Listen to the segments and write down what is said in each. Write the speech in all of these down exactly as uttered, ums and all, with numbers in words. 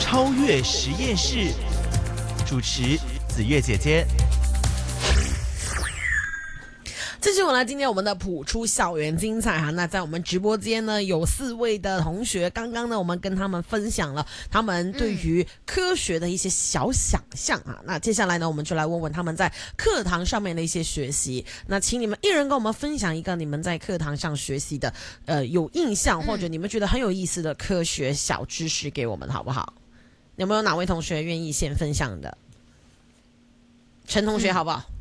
超越实验室，主持子月姐姐。 继续我来，今天我们的普出校园精彩哈。那在我们直播间呢，有四位的同学，刚刚呢，我们跟他们分享了他们对于科学的一些小想象啊。嗯、那接下来呢，我们就来问问他们在课堂上面的一些学习。那请你们一人跟我们分享一个你们在课堂上学习的呃有印象或者你们觉得很有意思的科学小知识给我们，好不好？有没有哪位同学愿意先分享的？陈同学，好不好？嗯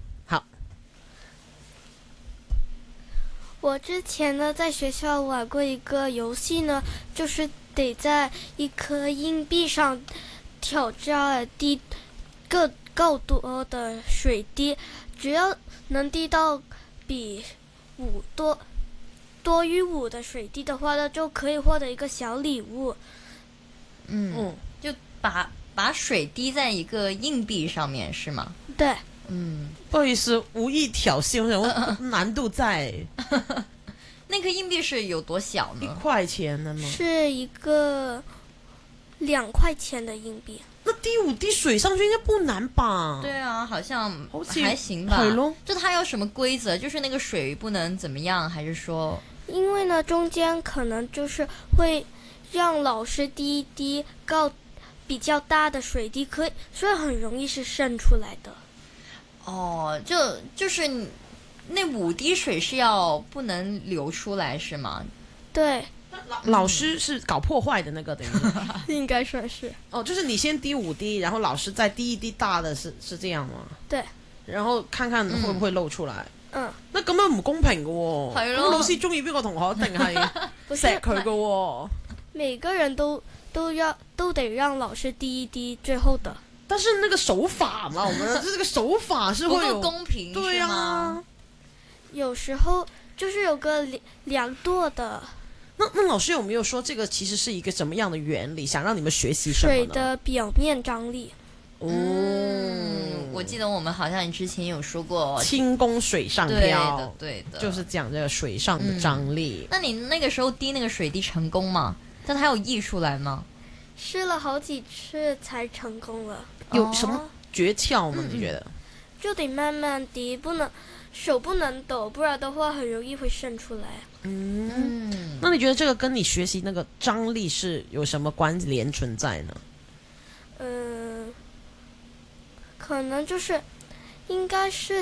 我之前呢，在学校玩过一个游戏呢，就是得在一颗硬币上挑战滴更够多的水滴，只要能滴到比五多多于五的水滴的话呢，就可以获得一个小礼物。 嗯，嗯就把把水滴在一个硬币上面是吗？ 对。 嗯， 不好意思，无意挑衅，我想问难度在。 那颗硬币是有多小呢？ 一块钱的吗？ 是一个两块钱的硬币。 那滴五滴水上去应该不难吧？ 对啊，好像还行吧。就它有什么规则？就是那个水不能怎么样，还是说？ 因为呢，中间可能就是会让老师滴一滴高比较大的水滴，可以，所以很容易是渗出来的。 哦，就就是那五滴水是要不能流出来是吗？ 对， 老师是搞破坏的那个，等于应该算是。 哦，就是你先滴五滴，然后老师再滴一滴大的，是是这样吗？ 对。 然後看看會唔會露出來。 嗯。 那咁樣唔公平嘅喎。 係咯。 老師中意邊個同學定係錫佢嘅喎？ 每個人都都要都得讓老師滴一滴最後的。 但是那個手法嘛，我們這個手法是會有不夠公平， 對啊， 有時候就是有個量度的。 那那老師有沒有說這個其實是一個什麼樣的原理，想讓你們學習什麼呢？ 水的表面張力。 嗯，我記得我們好像之前有說過輕功水上漂， 對的，對的， 就是講這個水上的張力。 嗯，那你那個時候滴那個水滴成功嗎？但它有溢出來嗎？ 試了好幾次才成功了。 有什麼訣竅嗎？你覺得？ 就得慢慢滴，不能手不能抖，不然的話很容易會滲出來。 嗯，嗯，那你覺得這個跟你學習那個張力是有什麼關聯存在呢？ 嗯，可能就是應該是